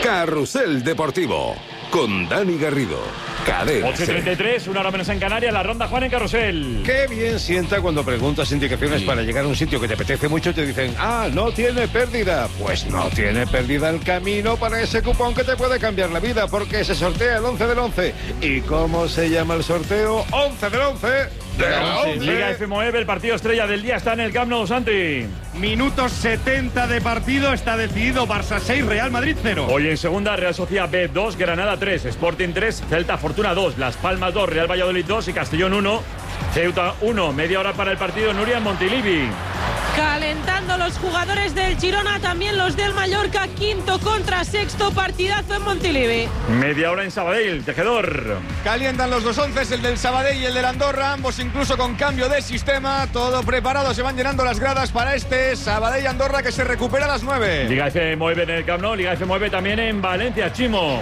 Carrusel Deportivo, con Dani Garrido. Cadena 8:33, una hora menos en Canarias, la ronda Juan en Carrusel. Qué bien sienta cuando preguntas indicaciones para llegar a un sitio que te apetece mucho y te dicen, no tiene pérdida. Pues no tiene pérdida el camino para ese cupón que te puede cambiar la vida, porque se sortea el 11 del 11. ¿Y cómo se llama el sorteo? 11 del 11 de la 11. Liga F9, el partido estrella del día está en el Camp Nou, Santi. Minutos 70 de partido, está decidido. Barça 6, Real Madrid 0. Hoy en segunda, Real Sociedad B 2, Granada 3, Sporting 3, Celta Fortuna 2, Las Palmas 2, Real Valladolid 2 y Castellón 1, Ceuta 1. Media hora para el partido, Nuria en Montilivi. Calentando los jugadores del Girona, también los del Mallorca, quinto contra sexto, partidazo en Montilivi. Media hora en Sabadell, Tejedor. Calientan los dos onces, el del Sabadell y el del Andorra, ambos incluso con cambio de sistema, todo preparado, se van llenando las gradas para este Sabadell-Andorra que se recupera a las 9. Liga F9 en el Camp Nou, Liga F9 también en Valencia, Chimo.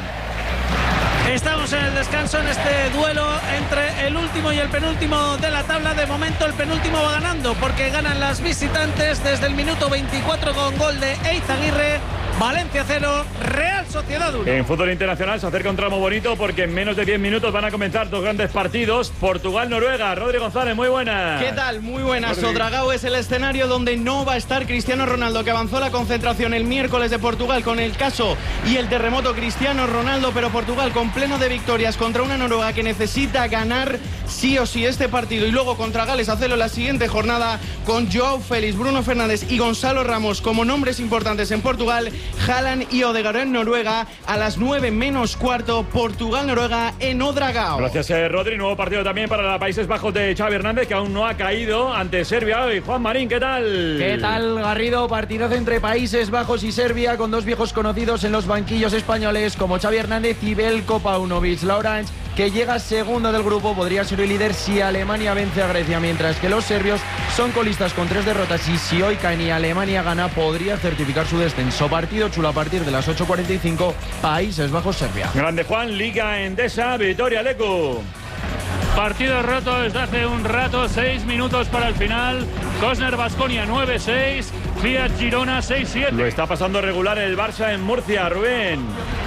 Estamos en el descanso en este duelo entre el último y el penúltimo de la tabla. De momento el penúltimo va ganando porque ganan las visitantes desde el minuto 24 con gol de Eizaguirre. Valencia 0, Real Sociedad 1. En fútbol internacional se acerca un tramo bonito porque en menos de 10 minutos van a comenzar dos grandes partidos. Portugal-Noruega. Rodri González, muy buenas. ¿Qué tal? Muy buenas. Ouedraogo es el escenario donde no va a estar Cristiano Ronaldo, que avanzó la concentración el miércoles de Portugal con el caso y el terremoto Cristiano Ronaldo, pero Portugal con pleno de victorias contra una Noruega que necesita ganar sí o sí este partido, y luego contra Gales hacerlo la siguiente jornada con Joao Félix, Bruno Fernández y Gonzalo Ramos como nombres importantes en Portugal. Haaland y Odegaard en Noruega a las 9 menos cuarto, Portugal-Noruega en Ouedraogo. Gracias, Rodri. Nuevo partido también para los Países Bajos de Xavi Hernández, que aún no ha caído ante Serbia hoy. Juan Marín, ¿qué tal? ¿Qué tal, Garrido? Partidazo entre Países Bajos y Serbia, con dos viejos conocidos en los banquillos españoles como Xavi Hernández y Veljko Paunovic. La Orange, que llega segundo del grupo, podría ser el líder si Alemania vence a Grecia, mientras que los serbios son colistas con 3 derrotas y si hoy caen y Alemania gana, podría certificar su descenso. Partido chulo a partir de las 8:45, Países Bajos-Serbia. Grande Juan, Liga Endesa, Vitoria Lecu. Partido roto desde hace un rato, 6 minutos para el final. Cosner Baskonia 9-6, Fiat Girona 6-7. Lo está pasando regular el Barça en Murcia, Rubén.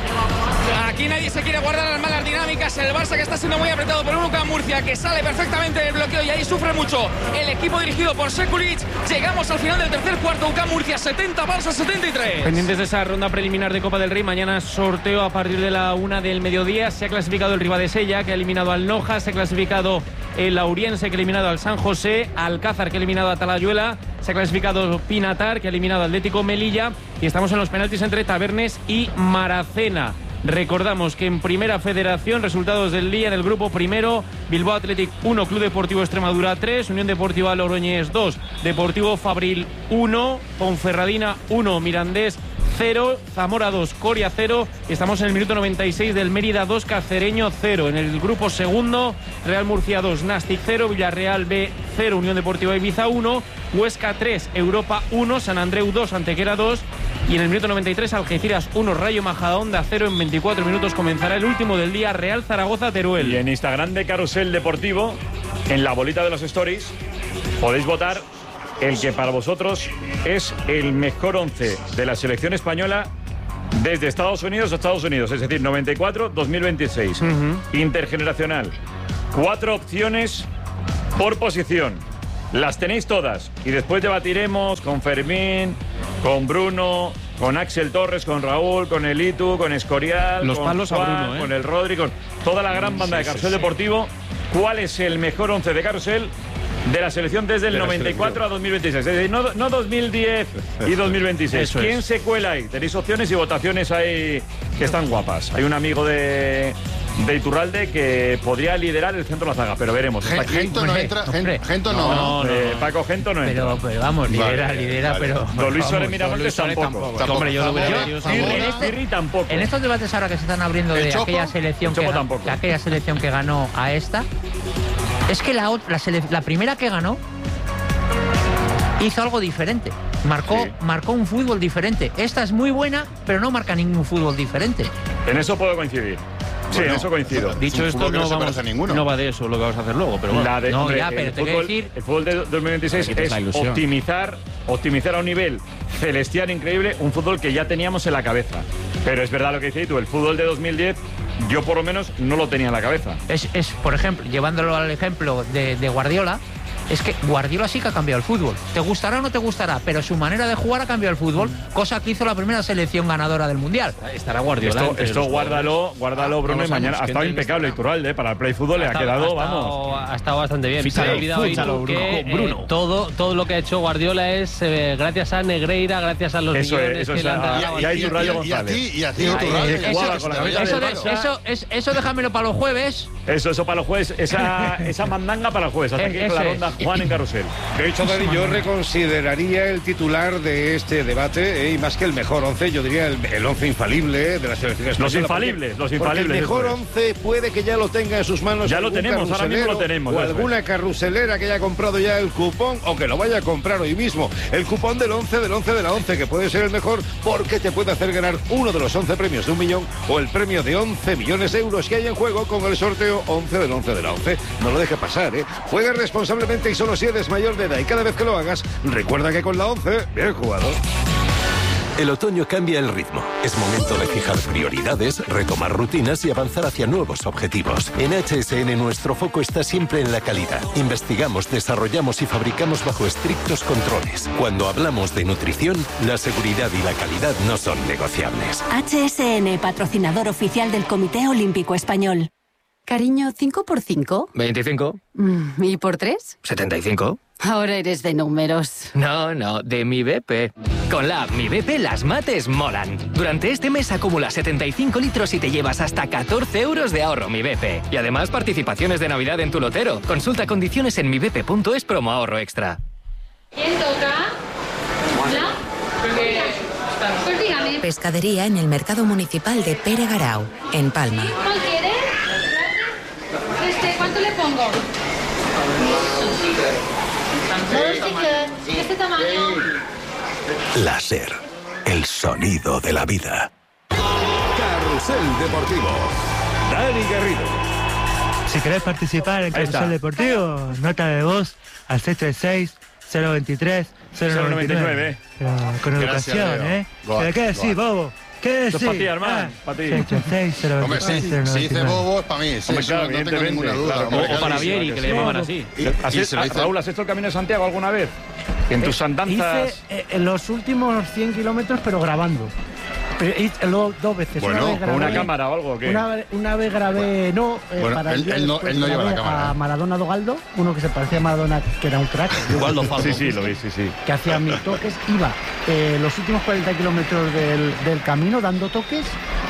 Aquí nadie se quiere guardar las malas dinámicas. El Barça que está siendo muy apretado por un UCAM Murcia que sale perfectamente del bloqueo y ahí sufre mucho el equipo dirigido por Sekulic. Llegamos al final del tercer cuarto. UCAM Murcia 70, Barça 73. Pendientes de esa ronda preliminar de Copa del Rey. Mañana sorteo a partir de la 1 del mediodía. Se ha clasificado el Ribadesella, que ha eliminado al Noja. Se ha clasificado el Lauriense, que ha eliminado al San José. Alcázar, que ha eliminado a Talayuela. Se ha clasificado Pinatar, que ha eliminado al Atlético Melilla. Y estamos en los penaltis entre Tabernes y Maracena. Recordamos que en Primera Federación, resultados del día en el grupo primero: Bilbao Athletic 1, Club Deportivo Extremadura 3, Unión Deportiva Logroñés 2, Deportivo Fabril 1, Ponferradina 1, Mirandés 0, Zamora 2, Coria 0. Estamos en el minuto 96 del Mérida 2, Cacereño 0. En el grupo segundo, Real Murcia 2, Nastic 0, Villarreal B 0, Unión Deportiva Ibiza 1, Huesca 3, Europa 1, San Andreu 2, Antequera 2. Y en el minuto 93, Algeciras 1, Rayo Majadahonda 0. En 24 minutos comenzará el último del día, Real Zaragoza-Teruel. Y en Instagram de Carrusel Deportivo, en la bolita de los stories, podéis votar el que para vosotros es el mejor 11 de la selección española desde Estados Unidos a Estados Unidos, es decir, 94-2026. Intergeneracional. 4 opciones por posición. Las tenéis todas y después debatiremos con Fermín, con Bruno, con Axel Torres, con Raúl, con Elitu, con Escorial, los con palos Juan, a Bruno, con el Rodri, con toda la gran banda de Carrusel Deportivo. ¿Cuál es el mejor 11 de Carrusel de la selección desde el 94 a 2026? Es decir, no 2010 y 2026. ¿Quién se cuela ahí? Tenéis opciones y votaciones ahí que están guapas. Hay un amigo de Iturralde que podría liderar el centro de la zaga, pero veremos. Gento no entra. Gento no. Paco Gento no entra. Pero vamos, lidera, pero... Don Luis Suárez Miramontes tampoco. Hombre, yo lo hubiera Pirri tampoco. En estos debates ahora que se están abriendo de aquella selección que ganó a esta, es que la primera que ganó hizo algo diferente. Marcó un fútbol diferente. Esta es muy buena, pero no marca ningún fútbol diferente. En eso puedo coincidir. Sí, en eso coincido. Dicho esto, no va de eso lo que vamos a hacer luego, pero bueno. El fútbol de 2026 es optimizar a un nivel celestial increíble un fútbol que ya teníamos en la cabeza. Pero es verdad lo que dices tú, el fútbol de 2010, yo por lo menos no lo tenía en la cabeza. Es por ejemplo, llevándolo al ejemplo de Guardiola, es que Guardiola sí que ha cambiado el fútbol. Te gustará o no te gustará, pero su manera de jugar ha cambiado el fútbol, cosa que hizo la primera selección ganadora del Mundial. Estará Guardiola. Esto guárdalo, Bruno, y mañana. Ha estado impecable Iturralde, para el Play Fútbol le ha quedado, vamos. Ha estado bastante bien. Se ha olvidado que todo lo que ha hecho Guardiola es gracias a Negreira, gracias a los millones que le han dado. Y a Iturralde González. Y a ti, Iturralde. Eso déjamelo para los jueves. Eso para los jueves, esa mandanga para los jueves. Hasta aquí la ronda Juan en Carrusel. De hecho, Dani, yo reconsideraría el titular de este debate, y más que el mejor 11, yo diría el 11 infalible de la selección española. Los infalibles. El mejor 11 puede que ya lo tenga en sus manos. Ya lo tenemos, ahora mismo lo tenemos. O alguna carruselera que haya comprado ya el cupón, o que lo vaya a comprar hoy mismo. El cupón del 11 de la 11, que puede ser el mejor porque te puede hacer ganar uno de los 11 premios de 1 millón o el premio de 11 millones de euros que hay en juego con el sorteo 11 de la 11. No lo deje pasar, ¿eh? Juega responsablemente y solo si eres mayor de edad, y cada vez que lo hagas, recuerda que con la 11, bien jugado. El otoño cambia el ritmo. Es momento de fijar prioridades, retomar rutinas y avanzar hacia nuevos objetivos. En HSN nuestro foco está siempre en la calidad. Investigamos, desarrollamos y fabricamos bajo estrictos controles. Cuando hablamos de nutrición, la seguridad y la calidad no son negociables. HSN, patrocinador oficial del Comité Olímpico Español. Cariño, ¿5 por 5? 25. ¿Y por 3? 75. Ahora eres de números. No, de Mi BP. Con la app Mi BP las mates molan. Durante este mes acumula 75 litros y te llevas hasta 14 euros de ahorro Mi BP. Y además participaciones de Navidad en tu lotero. Consulta condiciones en mibp.es promo ahorro extra. ¿Quién toca? ¿Hola? Pues dígame. Pescadería en el Mercado Municipal de Pere Garau, en Palma. ¿Cuál quieres? ¿Cuánto le pongo? ¿De este tamaño? Láser, el sonido de la vida. Carrusel Deportivo. Dani Garrido. Si querés participar en Carrusel Deportivo, nota de voz al 636-023-099. Pero con educación, ¿eh? ¿Qué decís, bobo? ¿Qué decís? Esto es para ti, hermano. Para ti. 636-023-099. Hombre, si dice bobo es para mí. Sí, claro, no tengo ninguna duda. O para Vieri, que le llamaban así. Raúl, ¿has hecho el Camino de Santiago alguna vez? En tus andanzas. Hice los últimos 100 kilómetros, pero grabando. Luego 2 veces. Bueno, con una cámara o algo. ¿O qué? Una vez grabé, para él no lleva la cámara. A Maradona Dogaldo, uno que se parecía a Maradona, que era un crack. Sí, lo vi, sí. Que hacía 1000 toques. Iba los últimos 40 kilómetros del camino dando toques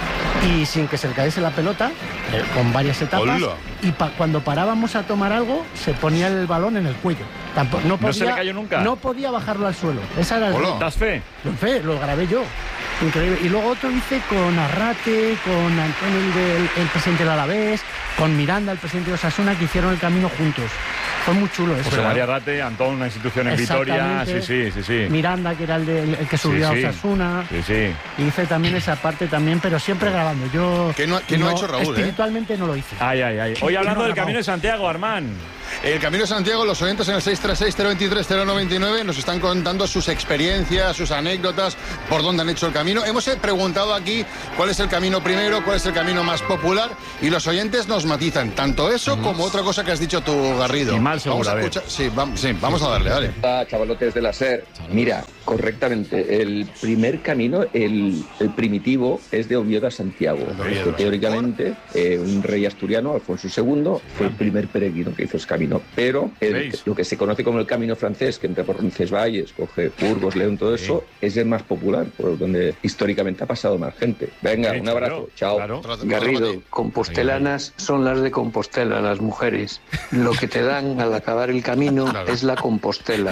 y sin que se le cayese la pelota, con varias etapas. ¡Hola! Y cuando parábamos a tomar algo, se ponía el balón en el cuello. No podía, ¿No se le cayó nunca? No podía bajarlo al suelo. Esa era ¿Das fe? Lo grabé yo. Increíble. Y luego otro hice con Arrate, con Antonio, el presidente del Alavés, con Miranda, el presidente de Osasuna, que hicieron el camino juntos. Fue muy chulo eso. José María Arrate, Antón, una institución en Vitoria. Sí. Miranda, que era el que subía a Osasuna. Sí. Y hice también esa parte también, pero siempre grabando. Yo ¿Qué no ha hecho Raúl? Espiritualmente no lo hice. Ay. Hoy hablando del Camino de Santiago, Armán. El Camino de Santiago, los oyentes en el 636-023-099 nos están contando sus experiencias, sus anécdotas, por dónde han hecho el camino. Hemos preguntado aquí cuál es el camino primero, cuál es el camino más popular, y los oyentes nos matizan tanto eso como otra cosa que has dicho tú, Garrido. Y mal seguro, vamos a escuchar. Sí, vamos a darle, dale. Chavalotes de la SER, mira, correctamente, el primer camino, el primitivo, es de Oviedo a Santiago. Esto, teóricamente, un rey asturiano, Alfonso II, fue el primer peregrino que hizo ese camino. Pero lo que se conoce como el camino francés, que entra por Roncesvalles, coge Burgos, León, todo eso, es el más popular, por donde históricamente ha pasado más gente. Venga, un abrazo, chao. Garrido, compostelanas son las de Compostela, las mujeres. Lo que te dan al acabar el camino es la Compostela.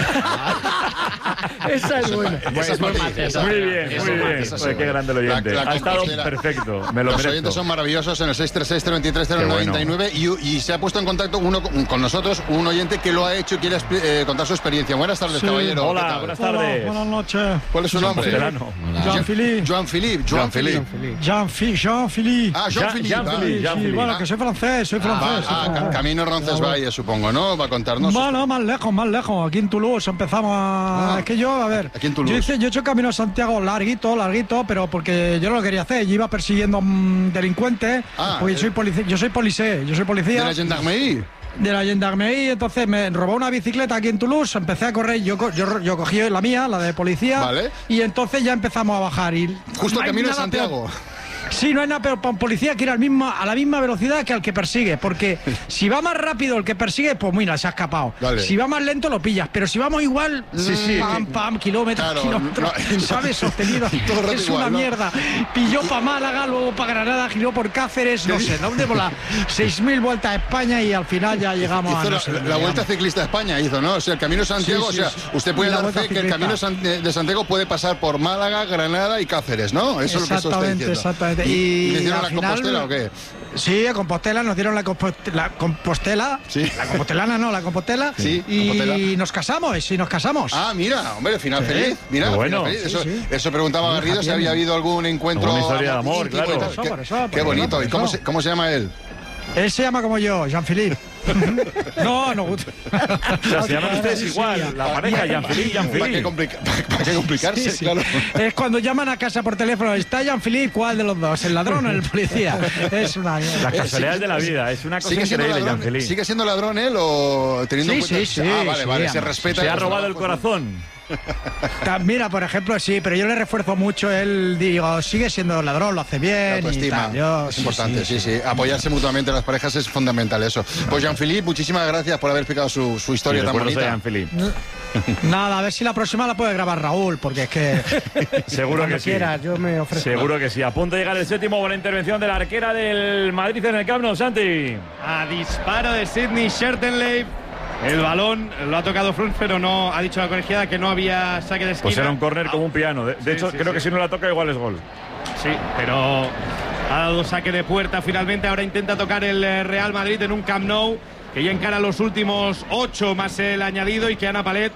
Esa es buena. Muy bien. Qué grande el oyente. Ha estado perfecto. Los oyentes son maravillosos en el 636-023-099 y se ha puesto en contacto con nosotros un oyente que lo ha hecho y quiere contar su experiencia. Buenas tardes, caballero. Hola, buenas tardes. Buenas noches. ¿Cuál es su nombre? Jean-Philippe. Bueno, que soy francés. Camino Roncesvalles, supongo, ¿no? Va a contarnos. Bueno, más lejos. Aquí en Toulouse empezamos a... Es que yo, a ver, Aquí en Toulouse. Yo he hecho camino a Santiago larguito, pero porque yo no lo quería hacer. Yo iba persiguiendo delincuentes. Porque yo soy policía. ¿De la gendarmerie? De la gendarmerie, entonces me robó una bicicleta aquí en Toulouse, empecé a correr, yo cogí la mía, la de policía, vale. Y entonces ya empezamos a bajar. Y justo no camino de Santiago. Peor. Sí, no hay nada peor para un policía que ir a la misma velocidad que al que persigue, porque si va más rápido el que persigue, pues mira, se ha escapado. Dale. Si va más lento lo pillas, pero si vamos igual, pam, kilómetros, ¿sabes? Sostenido. Es una mierda. Pilló para Málaga, luego para Granada, giró por Cáceres, no sé, ¿dónde por las 6.000 vueltas a España y al final ya llegamos hizo la Vuelta Ciclista a España hizo, ¿no? O sea, el Camino de Santiago, usted puede dar fe que el Camino de Santiago puede pasar por Málaga, Granada y Cáceres, ¿no? Eso es lo que se está diciendo. Exactamente. ¿Y le dieron al la final, Compostela o qué? Sí, a Compostela nos dieron la Compostela. Sí. La Compostelana no, la Compostela. Sí, y Compostela. nos casamos. Ah, mira, hombre, final feliz. Mira, bueno. Final feliz. Eso preguntaba Garrido si había habido algún encuentro. Una historia de amor, claro. Qué bonito. ¿Y cómo se llama él? Él se llama como yo, Jean-Philippe. No. O sea, se llaman ustedes igual, la pareja, Jean-Philippe. ¿Para qué complicarse? Sí. Claro. Es cuando llaman a casa por teléfono, ¿está Jean-Philippe? ¿Cuál de los dos? ¿El ladrón o el policía? Es una mierda. Las casualidades de la vida, es una cosa increíble, Jean-Philippe. ¿Sigue siendo ladrón él o teniendo en cuenta? Sí. Vale, se respeta. Se ha robado el corazón. Mira, por ejemplo, sí, pero yo le refuerzo mucho. Él, digo, sigue siendo ladrón, lo hace bien. Y tal. Es importante, sí. Apoyarse mutuamente en las parejas es fundamental eso. Pues Jean-Philippe, muchísimas gracias por haber explicado su historia tan bonita. Jean-Philippe. Nada, a ver si la próxima la puede grabar Raúl, porque es que seguro que sí. Quieras, yo me ofrezco. Seguro que sí. A punto de llegar el séptimo, buena intervención de la arquera del Madrid en el Camp Nou, Santi. A disparo de Sidney Schertenleib. El balón lo ha tocado Frunz, pero no ha dicho la colegiada que no había saque de esquina. Pues era un córner como un piano. De hecho, creo que si no la toca igual es gol. Sí, pero ha dado saque de puerta finalmente. Ahora intenta tocar el Real Madrid en un Camp Nou que ya encara los últimos 8 más el añadido y que Ana Palet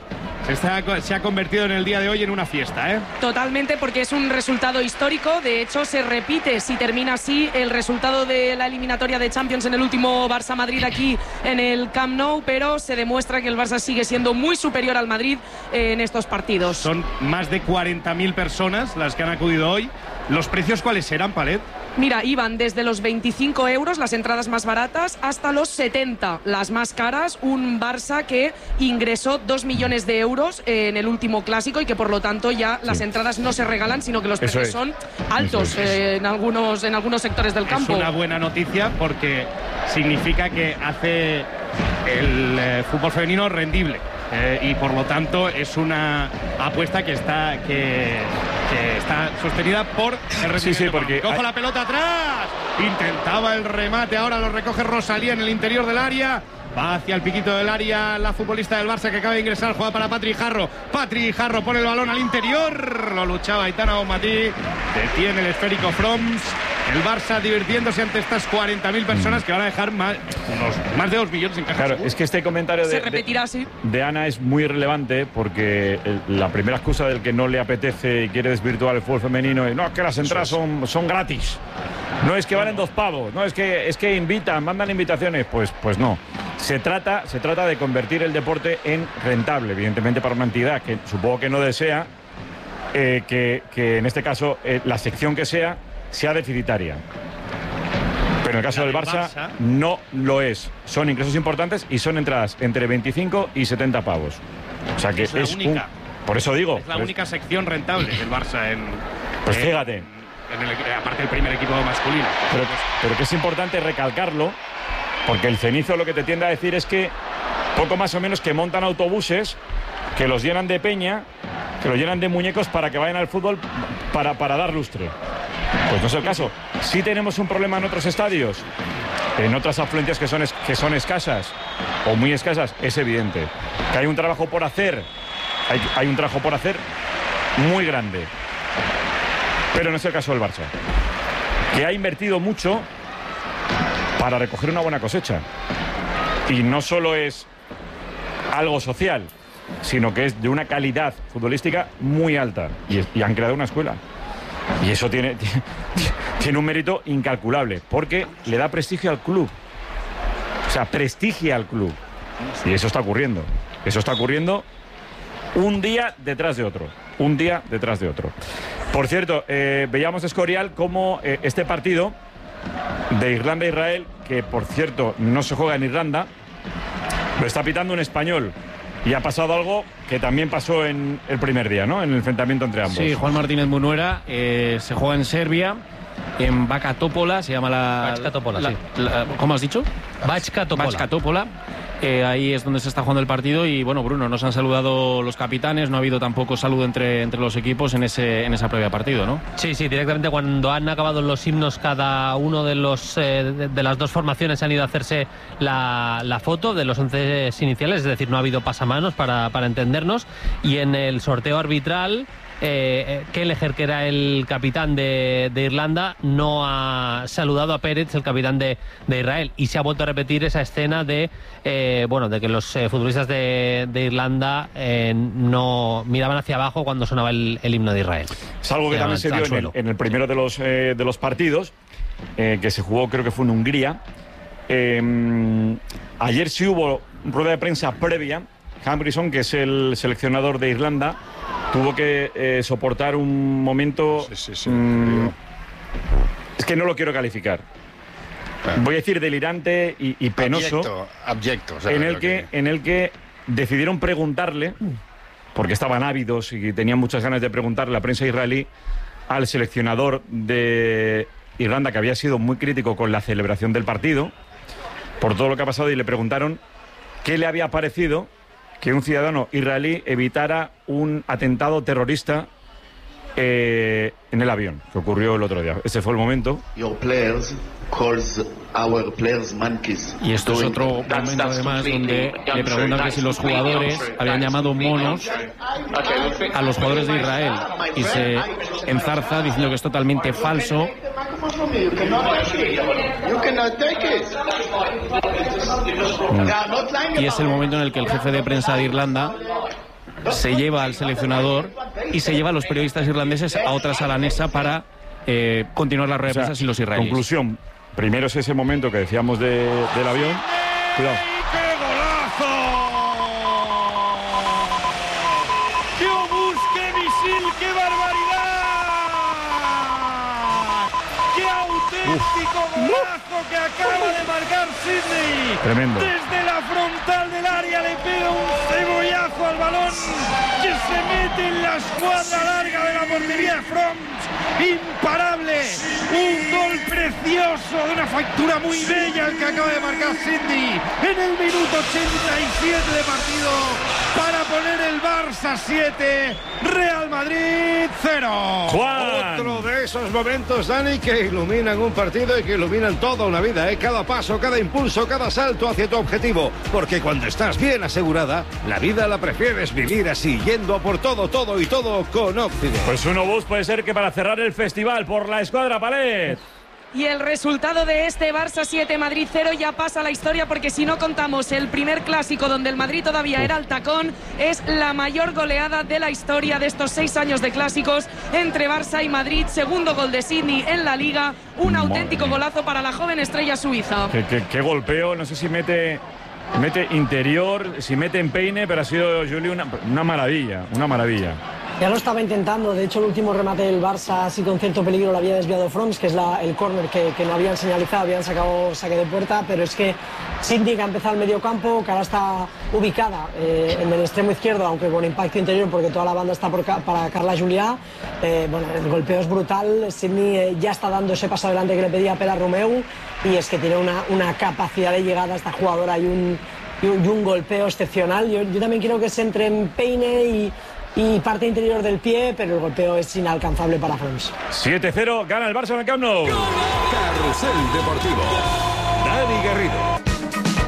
se ha convertido en el día de hoy en una fiesta, ¿eh? Totalmente, porque es un resultado histórico. De hecho, se repite, si termina así, el resultado de la eliminatoria de Champions en el último Barça-Madrid aquí en el Camp Nou, pero se demuestra que el Barça sigue siendo muy superior al Madrid en estos partidos. Son más de 40.000 personas las que han acudido hoy. ¿Los precios cuáles eran, Palet? Mira, iban desde los 25 euros, las entradas más baratas, hasta los 70, las más caras. Un Barça que ingresó 2 millones de euros en el último clásico y que por lo tanto ya las entradas no se regalan, sino que los precios son altos en algunos sectores del campo. Es una buena noticia porque significa que hace el fútbol femenino rendible. Y por lo tanto es una apuesta que está sostenida por el rendimiento. Sí, porque cojo la pelota atrás, intentaba el remate, ahora lo recoge Rosalía en el interior del área. Va hacia el piquito del área la futbolista del Barça que acaba de ingresar, juega para Patri Jarro. Patri Jarro pone el balón al interior, lo luchaba Aitana Bonmatí, detiene el esférico Froms. El Barça divirtiéndose ante estas 40.000 personas que van a dejar más de 2 millones en caja. Claro, es que este comentario se repetirá así. De Ana es muy relevante porque la primera excusa del que no le apetece y quiere desvirtuar el fútbol femenino es no, es que las entradas son gratis. No es que valen 2 pavos, no es que invitan, mandan invitaciones, pues no. Se trata de convertir el deporte en rentable, evidentemente para una entidad que supongo que no desea que en este caso la sección que sea deficitaria. Pero en el caso del Barça no lo es. Son ingresos importantes y son entradas entre 25 y 70 pavos. O sea que es única. Por eso digo. Es la única sección rentable del Barça en. Pues fíjate. Aparte del primer equipo masculino. Pero que es importante recalcarlo, porque el cenizo lo que te tiende a decir es que poco más o menos que montan autobuses que los llenan de peña, que los llenan de muñecos para que vayan al fútbol para dar lustre. Pues no es el caso. Sí tenemos un problema en otros estadios, en otras afluencias que son escasas o muy escasas, es evidente. Que hay un trabajo por hacer, hay un trabajo por hacer muy grande. Pero no es el caso del Barça, que ha invertido mucho para recoger una buena cosecha. Y no solo es algo social, sino que es de una calidad futbolística muy alta. Y han creado una escuela. Y eso tiene un mérito incalculable, porque le da prestigio al club. O sea, prestigia al club. Y eso está ocurriendo. Eso está ocurriendo un día detrás de otro. Un día detrás de otro. Por cierto, veíamos Escorial cómo este partido de Irlanda-Israel, que por cierto no se juega en Irlanda, lo está pitando un español. Y ha pasado algo que también pasó en el primer día, ¿no? En el enfrentamiento entre ambos. Sí, Juan Martínez Munuera, se juega en Serbia, en Bačka Topola, se llama Bačka Topola, sí. ¿Cómo has dicho? Bačka Topola. Bačka Topola. Ahí es donde se está jugando el partido y bueno, Bruno, nos han saludado los capitanes, no ha habido tampoco saludo entre los equipos en esa previa partido, ¿no? Sí, directamente cuando han acabado los himnos cada uno de las dos formaciones han ido a hacerse la foto de los 11 iniciales, es decir, no ha habido pasamanos para entendernos, y en el sorteo arbitral Kelleher, que era el capitán de Irlanda, no ha saludado a Pérez, el capitán de Israel, y se ha vuelto a repetir esa escena de que los futbolistas de Irlanda no miraban hacia abajo cuando sonaba el himno de Israel. Es algo que también se dio en el primero de los partidos, que se jugó, creo que fue en Hungría. Ayer sí hubo rueda de prensa previa. Humphreys, que es el seleccionador de Irlanda, tuvo que soportar un momento... Es que no lo quiero calificar. Voy a decir delirante y penoso. Abyecto. O sea, en el que decidieron preguntarle, porque estaban ávidos y tenían muchas ganas de preguntarle a la prensa israelí, al seleccionador de Irlanda, que había sido muy crítico con la celebración del partido, por todo lo que ha pasado, y le preguntaron qué le había parecido que un ciudadano israelí evitara un atentado terrorista en el avión, que ocurrió el otro día. Ese fue el momento. Y esto es otro momento, además, donde le preguntan que si los jugadores habían llamado monos a los jugadores de Israel, y se enzarza diciendo que es totalmente falso. Y es el momento en el que el jefe de prensa de Irlanda se lleva al seleccionador y se lleva a los periodistas irlandeses a otra sala anexa para continuar la rueda de prensa sin los israelíes. Conclusión, primero es ese momento que decíamos del avión. Cuidado. ¡Qué golazo! ¡Qué obús, qué misil, qué barbaridad! ¡Qué auténtico golazo que acaba de marcar Sidney! Tremendo. Desde la frontal del área le pega un cebollazo al balón que se mete en la escuadra larga de la portería de Froms. Imparable, un gol precioso de una factura muy bella el que acaba de marcar Sidney en el minuto 87 de partido para poner el Barça 7, Real Madrid 0. Juan. Otro de esos momentos, Dani, que iluminan un partido y que iluminan toda una vida, ¿eh? Cada paso, cada impulso, cada salto hacia tu objetivo, porque cuando estás bien asegurada, la vida la prefieres vivir así, yendo a por todo y todo con Occident. Pues un obús puede ser que para cerrar el festival por la escuadra Palet. Y el resultado de este Barça 7, Madrid 0 ya pasa a la historia, porque si no contamos el primer clásico donde el Madrid todavía era el tacón, es la mayor goleada de la historia de estos 6 años de clásicos entre Barça y Madrid. Segundo gol de Sidney en la Liga, un auténtico golazo para la joven estrella suiza. Qué golpeo, no sé si mete interior, si mete empeine, pero ha sido, Juli, una maravilla, una maravilla. Ya lo estaba intentando, de hecho el último remate del Barça así con cierto peligro lo había desviado Froms, que es el córner que no habían señalizado, habían sacado saque de puerta, pero es que Sidney, que ha empezado el medio campo, que ahora está ubicada en el extremo izquierdo, aunque con impacto interior porque toda la banda está para Carla Julià. El golpeo es brutal, Sidney ya está dando ese paso adelante que le pedía a Pela Romeu, y es que tiene una capacidad de llegada a esta jugadora y un golpeo excepcional. Yo también quiero que se entre en peine y parte interior del pie, pero el golpeo es inalcanzable para Froms. 7-0, gana el Barça en el Camp Nou. Carrusel Deportivo. Dani Garrido.